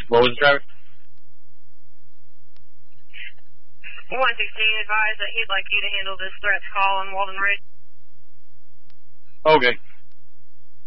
What was it, Travis? 116 advised that he'd like you to handle this threat call on Walden Ridge. Okay.